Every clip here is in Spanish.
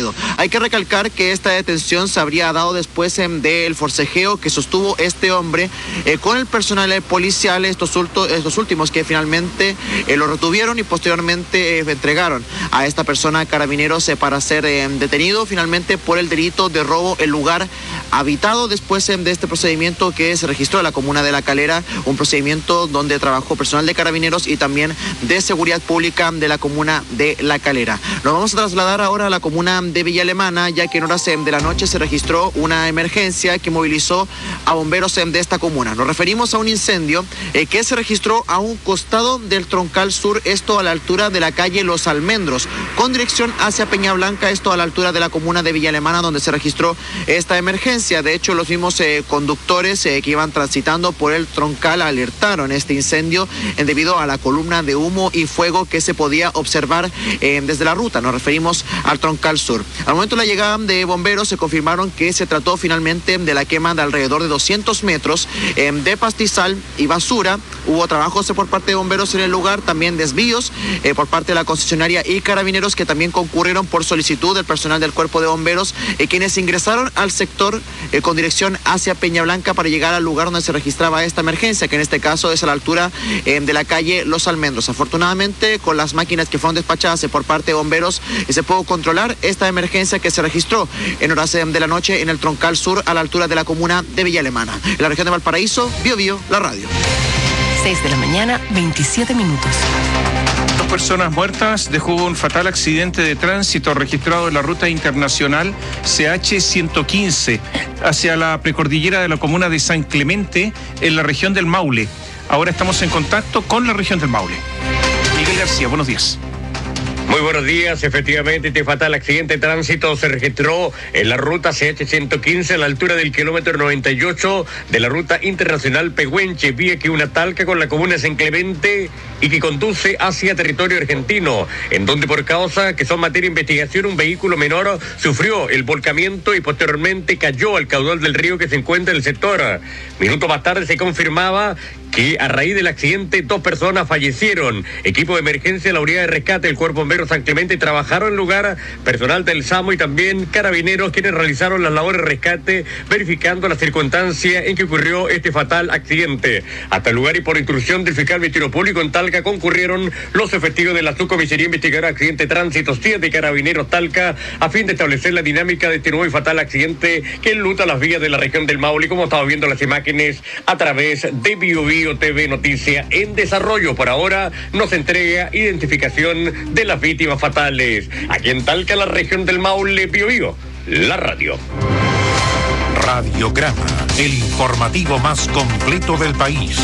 detenido. Hay que recalcar que esta detención se habría dado después del forcejeo que sostuvo este hombre con el personal policial, estos últimos que finalmente lo retuvieron y posteriormente entregaron a esta persona a Carabineros para ser detenido finalmente por el delito de robo en lugar habitado, después de este procedimiento que se registró en la comuna de La Calera, un procedimiento donde trabajó personal de Carabineros y también de Seguridad Pública de la comuna de La Calera. Nos vamos a trasladar ahora a la comuna de Villa Alemana, ya que en horas de la noche se registró una emergencia que movilizó a bomberos de esta comuna. Nos referimos a un incendio que se registró a un costado del Troncal Sur, esto a la altura de la calle Los Almendros, con dirección hacia Peña Blanca, esto a la altura de la comuna de Villa Alemana, donde se registró esta emergencia. De hecho, los mismos conductores que iban transitando por el Troncal alertaron este incendio debido a la columna de humo y fuego que se podía observar desde la ruta. Nos referimos al Troncal Sur. Al momento de la llegada de bomberos se confirmaron que se trató finalmente de la quema de alrededor de 200 metros de pastizal y basura. Hubo trabajos por parte de bomberos en el lugar, también desvíos por parte de la concesionaria y Carabineros, que también concurrieron por solicitud del personal del cuerpo de bomberos, quienes ingresaron al sector con dirección hacia Peña Blanca para llegar al lugar donde se registraba esta emergencia, que en este caso es a la altura de la calle Los Almendros. Afortunadamente, con las máquinas que fueron despachadas por parte de bomberos, se pudo controlar esta emergencia que se registró en horas de la noche en el Troncal Sur, a la altura de la comuna de Villa Alemana. En la región de Valparaíso, Bio, la radio. 6 de la mañana, 27 minutos. 2 personas muertas dejó un fatal accidente de tránsito registrado en la ruta internacional CH-115 hacia la precordillera de la comuna de San Clemente, en la región del Maule. Ahora estamos en contacto con la región del Maule. Miguel García, buenos días. Muy buenos días. Efectivamente, este fatal accidente de tránsito se registró en la ruta CH-115 a la altura del kilómetro 98 de la ruta internacional Pehuenche, vía que una talca con la comuna de San Clemente y que conduce hacia territorio argentino, en donde por causa que son materia de investigación, un vehículo menor sufrió el volcamiento y posteriormente cayó al caudal del río que se encuentra en el sector. Minutos más tarde se confirmaba que a raíz del accidente 2 personas fallecieron. Equipo de emergencia de la unidad de rescate del Cuerpo Bombero San Clemente trabajaron en el lugar, personal del SAMU y también Carabineros, quienes realizaron las labores de rescate, verificando la circunstancia en que ocurrió este fatal accidente. Hasta el lugar y por instrucción del fiscal Ministerio Público en Talca concurrieron los efectivos de la Subcomisaría Investigadora de Accidente de Tránsito 7 de Carabineros Talca, a fin de establecer la dinámica de este nuevo y fatal accidente que enluta las vías de la región del Maule, como estamos viendo las imágenes a través de Bio TV Noticia en Desarrollo. Por ahora nos entrega identificación de las víctimas fatales. Aquí en Talca, la región del Maule, Bio, la radio. Radiograma, el informativo más completo del país.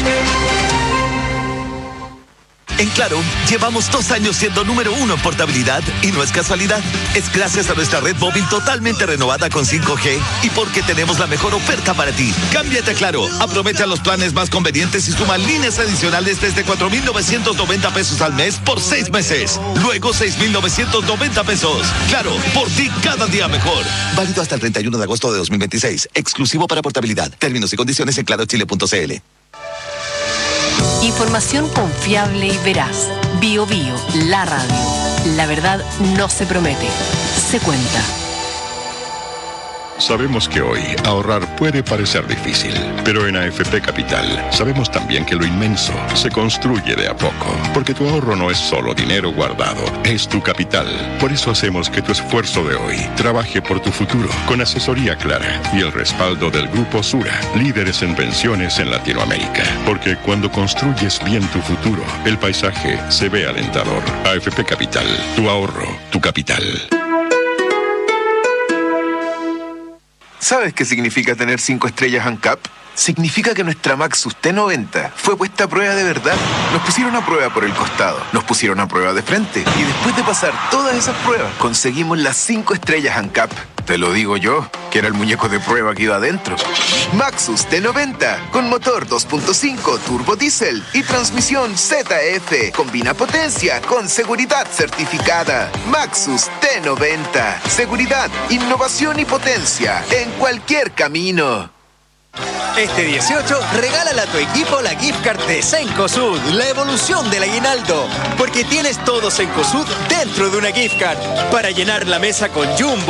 En Claro, llevamos 2 años siendo número 1 en portabilidad y no es casualidad. Es gracias a nuestra red móvil totalmente renovada con 5G y porque tenemos la mejor oferta para ti. Cámbiate a Claro, aprovecha los planes más convenientes y suma líneas adicionales desde 4,990 pesos al mes por 6 meses. Luego 6,990 pesos. Claro, por ti cada día mejor. Válido hasta el 31 de agosto de 2026. Exclusivo para portabilidad. Términos y condiciones en clarochile.cl. Información confiable y veraz. Bio, la radio. La verdad no se promete, se cuenta. Sabemos que hoy ahorrar puede parecer difícil, pero en AFP Capital sabemos también que lo inmenso se construye de a poco, porque tu ahorro no es solo dinero guardado, es tu capital. Por eso hacemos que tu esfuerzo de hoy trabaje por tu futuro, con asesoría clara y el respaldo del Grupo Sura, líderes en pensiones en Latinoamérica. Porque cuando construyes bien tu futuro, el paisaje se ve alentador. AFP Capital, tu ahorro, tu capital. ¿Sabes qué significa tener 5 estrellas ANCAP? Significa que nuestra Maxus T90 fue puesta a prueba de verdad. Nos pusieron a prueba por el costado, nos pusieron a prueba de frente y después de pasar todas esas pruebas, conseguimos las 5 estrellas ANCAP. Te lo digo yo, que era el muñeco de prueba que iba adentro. Maxus T90, con motor 2.5 turbo diésel y transmisión ZF. Combina potencia con seguridad certificada. Maxus T90, seguridad, innovación y potencia en cualquier camino. Este 18, regálale a tu equipo la gift card de Cencosud, la evolución del aguinaldo. Porque tienes todo Cencosud dentro de una gift card para llenar la mesa con Jumbo,